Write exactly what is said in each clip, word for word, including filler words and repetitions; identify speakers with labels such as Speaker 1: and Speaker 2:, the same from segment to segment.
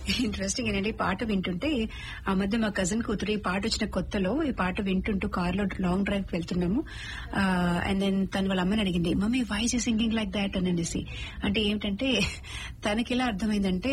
Speaker 1: Interesting ఏంటంటే ఈ పాట వింటుంటే ఆ మధ్య మా కజిన్ కూతురు ఈ పాట వచ్చిన కొత్తలో ఈ పాట వింటుంటూ కార్ లో లాంగ్ డ్రైవ్ కి వెళ్తున్నాము. అండ్ దెన్ తను వాళ్ళ అమ్మని అడిగింది, mummy why is singing like that అని అనేసి. అంటే ఏమిటంటే తనకి ఎలా అర్థమైందంటే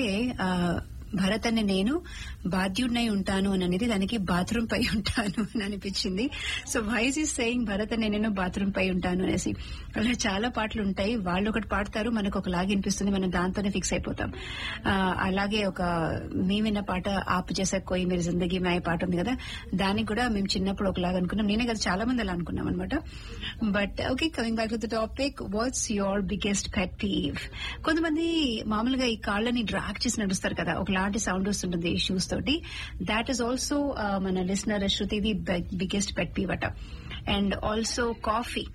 Speaker 1: భరత్ అని నేను బాధ్యుడినై ఉంటాను అని అనేది దానికి బాత్రూమ్ పై ఉంటాను అని అనిపించింది. So wise is saying Bharat అని నేను బాత్రూమ్ పై ఉంటాను అనేసి. అలా చాలా పాటలు ఉంటాయి, వాళ్ళు ఒకటి పాడతారు, మనకు ఒకలాగా అనిపిస్తుంది, మనం దాంతోనే ఫిక్స్ అయిపోతాం. అలాగే ఒక మీ విన్న పాట ఆపు చేసే కోయి మీరు జిందగీ మే పాట ఉంది కదా, దానికి కూడా మేము చిన్నప్పుడు ఒకలాగా అనుకున్నాం. నేనే కదా చాలా మంది అలా అనుకున్నాం అనమాట. But okay, coming back to the topic, what's your biggest pet peeve? కొంతమంది మామూలుగా ఈ కాళ్ళని డ్రాగ్ చేసి నడుస్తారు కదా, ఒకలాంటి సౌండ్ వస్తుంటుంది షూస్ తోటి. దాట్ ఈస్ ఆల్సో మన లిసనర్ శృతిది బిగ్గెస్ట్ పెట్ పీవ్ అట. అండ్ ఆల్సో కాఫీ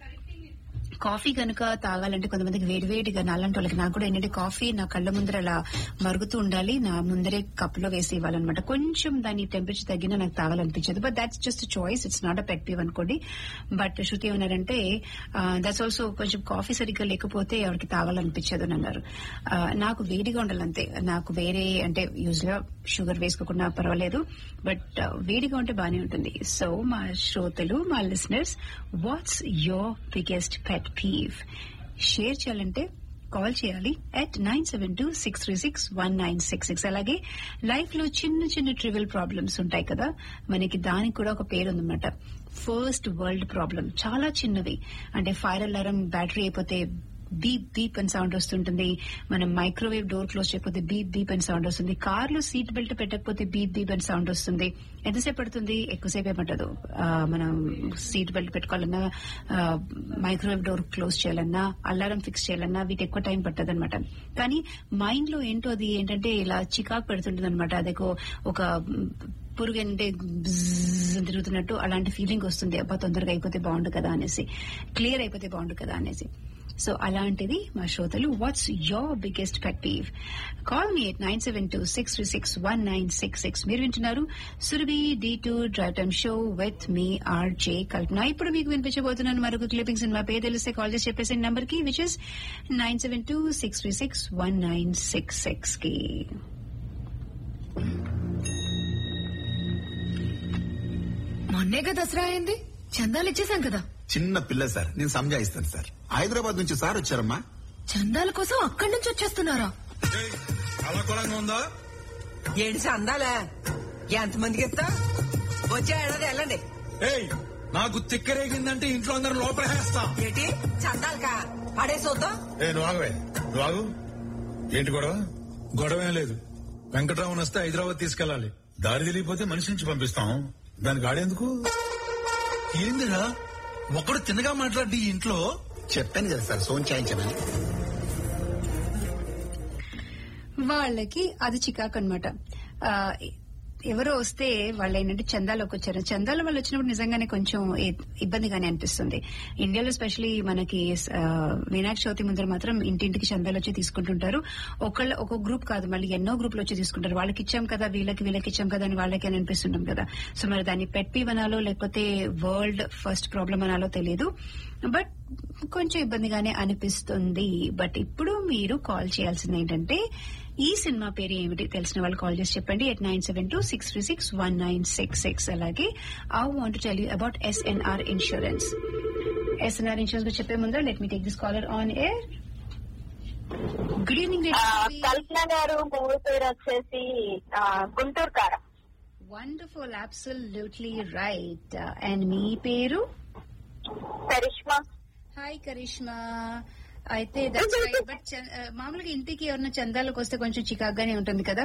Speaker 1: కాఫీ కనుక తాగాలంటే కొంతమందికి వేడివేడిగా, నాలాంటి వాళ్ళకి, నాకు కూడా ఏంటంటే కాఫీ నా కళ్ళ ముందర అలా మరుగుతూ ఉండాలి, నా ముందరే కప్పులో వేసి ఇవ్వాలన్నమాట. కొంచెం దాని టెంపరేచర్ తగ్గినా నాకు తాగాలనిపించదు. But that's just choice, it's not a pet peeve అనుకోండి. బట్ శృతి ఏమన్నారంటే దట్స్ ఆల్సో కొంచెం కాఫీ సరిగ్గా లేకపోతే ఎవరికి తాగాలనిపించదు అని అన్నారు. నాకు వేడిగా ఉండాలంతే, నాకు వేరే అంటే యూజ్ గా షుగర్ వేసుకోకుండా పర్వాలేదు, బట్ వేడిగా ఉంటే బానే ఉంటుంది. సో మా శ్రోతలు, మా listeners, watts your biggest pet peeve? Share చేయాలంటే కాల్ చేయాలి at nine seven two six three six one nine six six. అలాగే లైఫ్ లో చిన్న చిన్న ట్రివియల్ ప్రాబ్లమ్స్ ఉంటాయి కదా, మనకి దానికి కూడా ఒక పేరు ఉందన్నమాట, ఫస్ట్ వరల్డ్ ప్రాబ్లం. చాలా చిన్నవి, అంటే ఫైర్ అలారం బ్యాటరీ అయిపోతే బీప్ బీప్ అని సౌండ్ వస్తుంటుంది, మనం మైక్రోవేవ్ డోర్ క్లోజ్ చేయకపోతే బీప్ బీప్ అని సౌండ్ వస్తుంది, కార్లో సీట్ బెల్ట్ పెట్టకపోతే బీప్ బీప్ అని సౌండ్ వస్తుంది. ఎంతసేపు పడుతుంది? ఎక్కువసేపు ఏమంటదు. మనం seat belt పెట్టుకోవాలన్నా, microwave door close చేయాలన్నా, అలారం ఫిక్స్ చేయాలన్నా వీటి ఎక్కువ టైం పట్టదు అనమాట. కానీ మైండ్ లో ఏంటో అది ఏంటంటే ఇలా చికాకు పెడుతుంటుంది అనమాట. అదే ఒక పురుగు అంటే తిరుగుతున్నట్టు అలాంటి ఫీలింగ్ వస్తుంది. అబ్బా తొందరగా అయిపోతే బాగుండు కదా అనేసి, క్లియర్ అయిపోతే బాగుండు కదా అనేసి. సో అలాంటిది మా శ్రోతలు, watts your biggest pet peeve? Call me at nine seven two six three six one nine six six. మీరు వింటున్నారు Surabhi D two drive time show with me RJ కల్పన. ఇప్పుడు మీకు వినిపించబోతున్నాను మరొక క్లిప్పింగ్స్. మా పేరు తెలిస్తే కాల్ చేసి చెప్పేసి నంబర్ కి, which is nine seven two six three six one nine six six కి.
Speaker 2: మొన్నేగా దసరా అయింది, చందాలు ఇచ్చేసాం కదా.
Speaker 3: చిన్న పిల్ల సార్, నేను సంజాయిస్తాను సార్. హైదరాబాద్ నుంచి సార్ వచ్చారమ్మా.
Speaker 2: చందాల కోసం అక్కడి నుంచి వచ్చేస్తున్నారా?
Speaker 4: ఉందా
Speaker 5: ఏడు చందాలా? ఎంతమందికి ఇస్తా? వచ్చే ఏడాది వెళ్ళండి.
Speaker 4: ఏయ్, నాకు తిక్కరేగిందంటే ఇంట్లో అందరూ లోపలేస్తా.
Speaker 5: ఏంటి చందాలకా? పడేసొద్దాం.
Speaker 4: ఏ నువ్వు ఆగవే, నువ్వు ఆగు. ఏంటి గొడవ? గొడవ ఏం లేదు. వెంకటరామన్ వస్తే హైదరాబాద్ తీసుకెళ్లాలి, దారి తెలియపోతే మనిషి నుంచి పంపిస్తాం. దానికి ఆడేందుకు? ఏందిరా ఒకడు తిన్నగా మాట్లాడి ఇంట్లో?
Speaker 3: చెప్పాను కదా సార్, సోన్ చాయించమని.
Speaker 1: వాళ్ళకి అది చికాకు అనమాట. ఎవరో వస్తే వాళ్ళు ఏంటంటే చందాలోకి వచ్చారు. చందాల వాళ్ళు వచ్చినప్పుడు నిజంగానే కొంచెం ఇబ్బందిగానే అనిపిస్తుంది. ఇండియాలో స్పెషలీ మనకి వినాయక చవితి ముందర మాత్రం ఇంటింటికి చందాలు వచ్చి తీసుకుంటుంటారు. ఒకళ్ళ ఒక గ్రూప్ కాదు, మళ్ళీ ఎన్నో గ్రూపులు వచ్చి తీసుకుంటారు. వాళ్ళకి ఇచ్చాం కదా, వీళ్ళకి వీళ్ళకి ఇచ్చాం కదా అని వాళ్ళకి అని అనిపిస్తుంటాం కదా. సో మరి దాన్ని పెట్ పీవ్ అనాలో లేకపోతే వరల్డ్ ఫస్ట్ ప్రాబ్లం అనాలో తెలియదు, బట్ కొంచెం ఇబ్బందిగానే అనిపిస్తుంది. బట్ ఇప్పుడు మీరు కాల్ చేయాల్సింది ఏంటంటే ఈ సినిమా పేరు ఏమిటి తెలిసిన వాళ్ళు కాల్ చేసి చెప్పండి at nine seven two six three six one nine six six. అలాగే I want to tell you about SNR insurance. SNR insurance గురించి చెప్పే ముందు let me take this caller on air. Good evening
Speaker 6: కల్పన గారు. Movie పేరు వచ్చేసి గుంటూరు కార.
Speaker 1: Wonderful, absolutely right. And మీ పేరు?
Speaker 6: Karishma.
Speaker 1: Hi Karishma. అయితే బట్ మామూలుగా ఇంటికి ఎవరైనా చందాలకు వస్తే కొంచెం చికాగ్గానే ఉంటుంది కదా.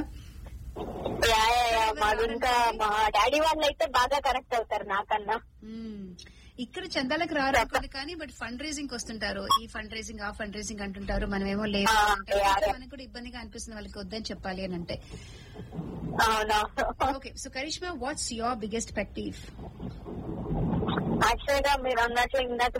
Speaker 6: మాది ఇంకా మా డాడీ వాళ్ళు అయితే బాగా కనెక్ట్ అవుతారు నాకన్నా.
Speaker 1: ఇక్కడ చందాలకు రారు కానీ బట్ ఫండ్ రైజింగ్ వస్తుంటారు. ఈ ఫండ్ రైజింగ్ ఆ ఫండ్ రైజింగ్ అంటుంటారు. మనమేమో లేదు, మనకు కూడా ఇబ్బందిగా అనిపిస్తుంది వాళ్ళకి వద్దని చెప్పాలి అని అంటే. Okay, so Karishma, what's your biggest pet peeve?
Speaker 6: Actual గా మీరు అన్నట్లు ఇందాక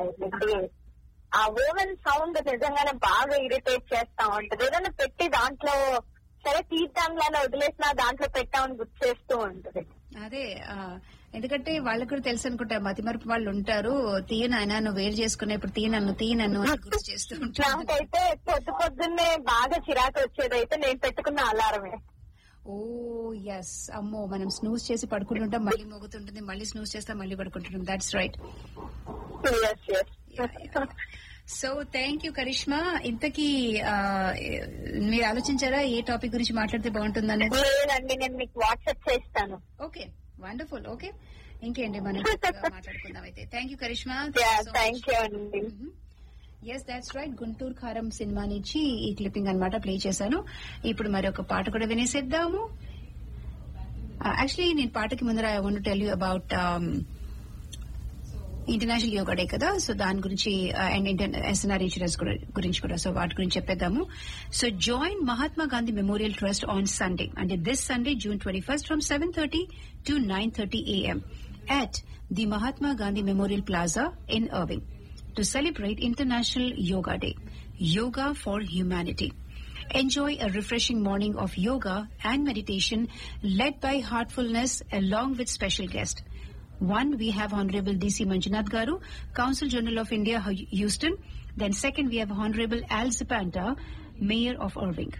Speaker 6: ఆ ఓవెన్ సౌండ్ నిజంగానే బాగా ఇరిటేట్ చేస్తా ఉంటది. ఏదైనా పెట్టి దాంట్లో సరే తీద్దాంలా వదిలేసినా దాంట్లో పెట్టామని గుర్తు చేస్తూ ఉంటది.
Speaker 1: అదే, ఎందుకంటే వాళ్ళకి కూడా తెలుసు అనుకుంటా, మతిమరుపు వాళ్ళు ఉంటారు. తీయను ఆయన నువ్వు వేరు చేసుకునే, ఇప్పుడు తీయనన్ను తీయనన్ను గుర్తు చేస్తూ ఉంటారు.
Speaker 6: నాకైతే పొద్దు పొద్దున్నే బాగా చిరాకు వచ్చేదైతే నేను పెట్టుకున్న అలారమే.
Speaker 1: ఓ ఎస్, అమ్మో మనం స్నూజ్ చేసి పడుకుంటుంటాం, మళ్ళీ మోగుతుంటుంది, మళ్ళీ స్నూజ్ చేస్తాం, మళ్ళీ పడుకుంటుంటాం. That's right.
Speaker 6: Yes yes.
Speaker 1: So thank you Karishma. ఇంతకీ ఆ, మీరు ఆలోచించారా ఏ టాపిక్ గురించి మాట్లాడితే బాగుంటుంది అనేది?
Speaker 6: లేదండి, నేను మీకు వాట్సాప్ చేస్తాను.
Speaker 1: Okay, wonderful. ఓకే, ఇంకేంటి మనం మాట్లాడుకుందాం అయితే. Thank you Karishma.
Speaker 6: Thank you అండి.
Speaker 1: Yes that's right. గుంటూరు కారం సినిమా నుంచి ఈ క్లిప్పింగ్ అన్నమాట ప్లే చేశాను. ఇప్పుడు మరి ఒక పాట కూడా వినేసేద్దాము. యాక్చువల్లీ నేను పాటకి ముందర I want to tell you about international yoga day కదా, సో దాని గురించి అండ్ ఎస్ఎన్ఆర్ ఇన్సూరెన్స్ గురించి కూడా, సో వాటి గురించి చెప్పేద్దాము. So join Mahatma Gandhi memorial trust on Sunday, అంటే this Sunday June twenty first from seven thirty to nine thirty AM at the Mahatma Gandhi Memorial Plaza in Irving to celebrate International Yoga Day, Yoga for Humanity. Enjoy a refreshing morning of yoga and meditation led by Heartfulness along with special guest. One, we have Honorable D C Manjunath Garu, Council General of India, Houston. Then second, we have Honorable Al Zapanta, Mayor of Irving.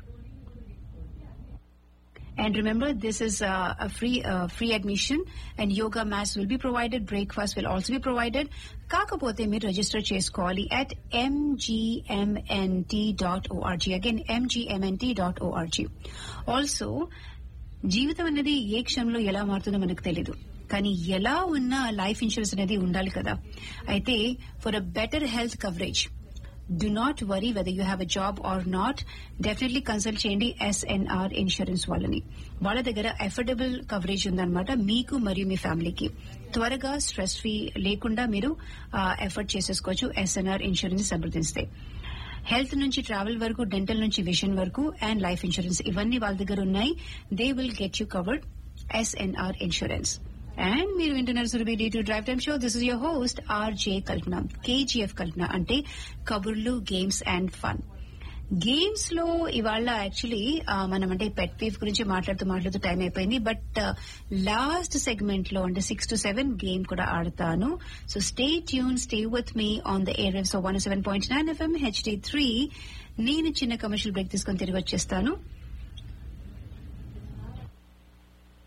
Speaker 1: And remember, this is uh, a free uh, free admission, and yoga mats will be provided. Breakfast will also be provided. Kakapothe meer register cheskoli at m g m n t dot org. Again, m g m n t dot org. Also, జీవితం అనేది ఏ క్షణంలో ఎలా మారుతుందో మనకు తెలీదు, కానీ ఎలా ఉన్నా లైఫ్ ఇన్సూరెన్స్ అనేది ఉండాలి కదా. అయితే for a better health coverage, do not worry whether you have a job or not. Definitely consult చేయండి ఎస్ఎన్ఆర్ ఇన్సూరెన్స్ వాళ్ళని. వాళ్ళ దగ్గర అఫోర్డబుల్ కవరేజ్ ఉందన్నమాట మీకు మరియు మీ ఫ్యామిలీకి. త్వరగా స్ట్రెస్ ఫ్రీ లేకుండా మీరు ఎఫర్ట్ చేసేసుకోవచ్చు ఎస్ఎన్ఆర్ ఇన్సూరెన్స్ సంప్రదిస్తే. హెల్త్ నుంచి ట్రావెల్ వరకు, డెంటల్ నుంచి విజన్ వరకు, అండ్ లైఫ్ ఇన్సూరెన్స్ ఇవన్నీ వాళ్ళ దగ్గర ఉన్నాయి. They will get you covered SNR insurance. And మీరు వింటున్నారు Surabhi D two drive time show. This is your host RJ Kalpana, KGF కల్పన, అంటే కబుర్లు, గేమ్స్ అండ్ ఫన్. గేమ్స్ లో ఇవాళ యాక్చువల్లీ మనం అంటే పెట్ పీవ్ గురించి మాట్లాడుతూ మాట్లాడుతూ టైం అయిపోయింది, బట్ లాస్ట్ సెగ్మెంట్ లో అంటే సిక్స్ టు సెవెన్ గేమ్ కూడా ఆడతాను. So stay tune, stay with me on the air waves one seven point nine FM HD three. నేను చిన్న కమర్షియల్ బ్రేక్ తీసుకొని తిరిగి వచ్చేస్తాను.